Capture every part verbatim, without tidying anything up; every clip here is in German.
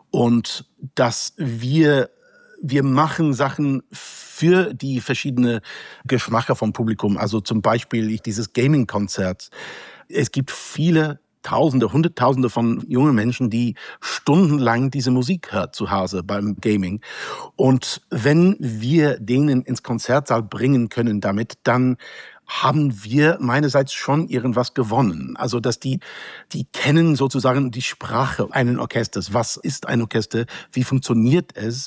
und dass wir wir machen Sachen für die verschiedenen Geschmäcker vom Publikum. Also zum Beispiel dieses Gaming-Konzert. Es gibt viele Tausende, Hunderttausende von jungen Menschen, die stundenlang diese Musik hört zu Hause beim Gaming. Und wenn wir denen ins Konzertsaal bringen können damit, dann haben wir meinerseits schon irgendwas gewonnen. Also, dass die, die kennen sozusagen die Sprache eines Orchesters. Was ist ein Orchester? Wie funktioniert es?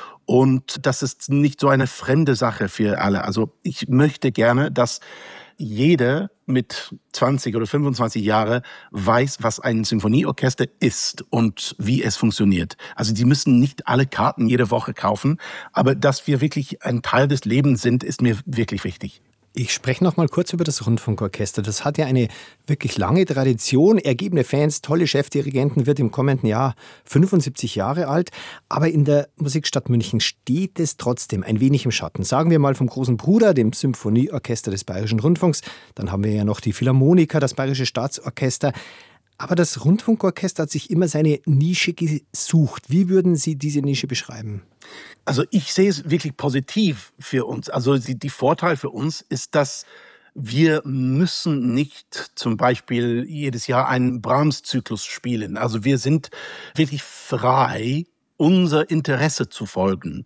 Und das ist nicht so eine fremde Sache für alle. Also, ich möchte gerne, dass jeder mit zwanzig oder fünfundzwanzig Jahren weiß, was ein Sinfonieorchester ist und wie es funktioniert. Also die müssen nicht alle Karten jede Woche kaufen, aber dass wir wirklich ein Teil des Lebens sind, ist mir wirklich wichtig. Ich spreche noch mal kurz über das Rundfunkorchester. Das hat ja eine wirklich lange Tradition, ergebene Fans, tolle Chefdirigenten, wird im kommenden Jahr fünfundsiebzig Jahre alt. Aber in der Musikstadt München steht es trotzdem ein wenig im Schatten. Sagen wir mal vom großen Bruder, dem Symphonieorchester des Bayerischen Rundfunks. Dann haben wir ja noch die Philharmoniker, das Bayerische Staatsorchester. Aber das Rundfunkorchester hat sich immer seine Nische gesucht. Wie würden Sie diese Nische beschreiben? Also ich sehe es wirklich positiv für uns. Also die, die Vorteil für uns ist, dass wir müssen nicht zum Beispiel jedes Jahr einen Brahms-Zyklus spielen. Also wir sind wirklich frei, unser Interesse zu folgen.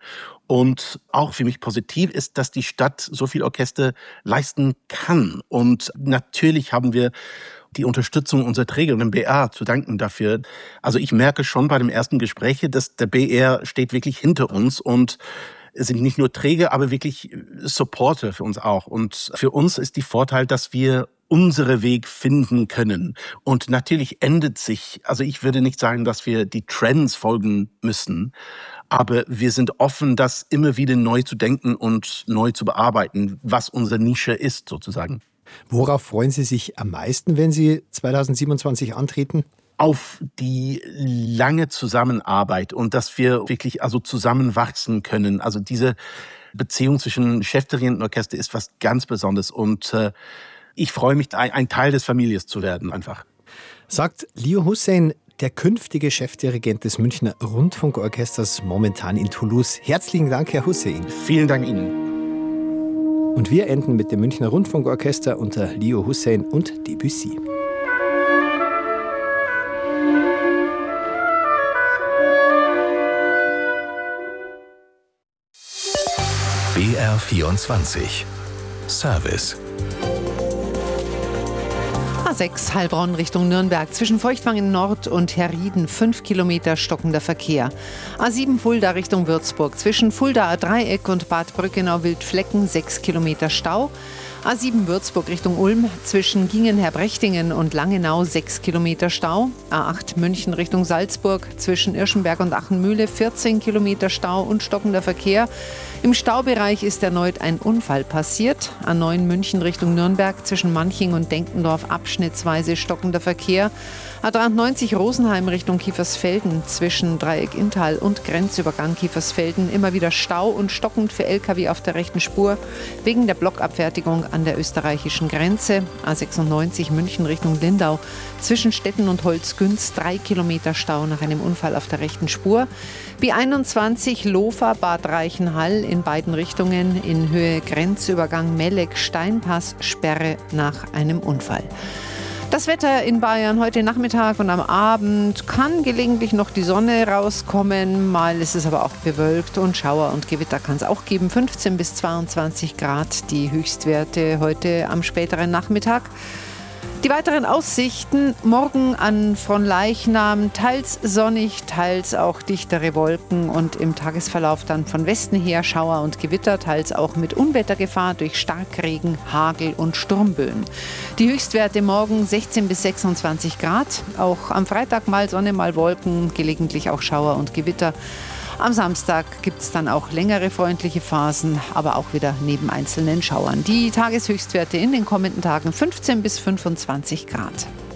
Und auch für mich positiv ist, dass die Stadt so viel Orchester leisten kann. Und natürlich haben wir die Unterstützung unserer Träger und dem B R zu danken dafür. Also ich merke schon bei dem ersten Gespräch, dass der B R steht wirklich hinter uns und es sind nicht nur Träger, aber wirklich Supporter für uns auch. Und für uns ist die Vorteil, dass wir unseren Weg finden können. Und natürlich ändert sich, also ich würde nicht sagen, dass wir die Trends folgen müssen, aber wir sind offen, das immer wieder neu zu denken und neu zu bearbeiten, was unsere Nische ist sozusagen. Worauf freuen Sie sich am meisten, wenn Sie zweitausendsiebenundzwanzig antreten? Auf die lange Zusammenarbeit und dass wir wirklich also zusammenwachsen können. Also diese Beziehung zwischen Chefdirigent und Orchester ist was ganz Besonderes und äh, ich freue mich, ein, ein Teil des Families zu werden einfach. Sagt Leo Hussein, der künftige Chefdirigent des Münchner Rundfunkorchesters, momentan in Toulouse. Herzlichen Dank, Herr Hussein. Vielen Dank Ihnen. Und wir enden mit dem Münchner Rundfunkorchester unter Leo Hussein und Debussy. B R vierundzwanzig Service. A sechs Heilbronn Richtung Nürnberg. Zwischen Feuchtwangen Nord und Herrieden fünf Kilometer stockender Verkehr. A sieben Fulda Richtung Würzburg. Zwischen Fuldaer Dreieck und Bad Brückenau-Wildflecken sechs Kilometer Stau. A sieben Würzburg Richtung Ulm. Zwischen Gingen-Herbrechtingen und Langenau sechs Kilometer Stau. A acht München Richtung Salzburg. Zwischen Irschenberg und Achenmühle vierzehn Kilometer Stau und stockender Verkehr. Im Staubereich ist erneut ein Unfall passiert. A neun München Richtung Nürnberg. Zwischen Manching und Denkendorf abschnittsweise stockender Verkehr. A dreiundneunzig Rosenheim Richtung Kiefersfelden. Zwischen Dreieck Inntal und Grenzübergang Kiefersfelden immer wieder Stau und stockend für L K W auf der rechten Spur wegen der Blockabfertigung an der österreichischen Grenze. A sechsundneunzig München Richtung Lindau. Zwischen Stetten und Holzgünz drei Kilometer Stau nach einem Unfall auf der rechten Spur. B einundzwanzig Lofer Bad Reichenhall in beiden Richtungen in Höhe Grenzübergang Melleck Steinpass Sperre nach einem Unfall. Das Wetter in Bayern heute Nachmittag und am Abend kann gelegentlich noch die Sonne rauskommen. Mal ist es aber auch bewölkt und Schauer und Gewitter kann es auch geben. fünfzehn bis zweiundzwanzig Grad die Höchstwerte heute am späteren Nachmittag. Die weiteren Aussichten: morgen an Fronleichnam teils sonnig, teils auch dichtere Wolken und im Tagesverlauf dann von Westen her Schauer und Gewitter, teils auch mit Unwettergefahr durch Starkregen, Hagel und Sturmböen. Die Höchstwerte morgen sechzehn bis sechsundzwanzig Grad, auch am Freitag mal Sonne, mal Wolken, gelegentlich auch Schauer und Gewitter. Am Samstag gibt es dann auch längere freundliche Phasen, aber auch wieder neben einzelnen Schauern. Die Tageshöchstwerte in den kommenden Tagen fünfzehn bis fünfundzwanzig Grad.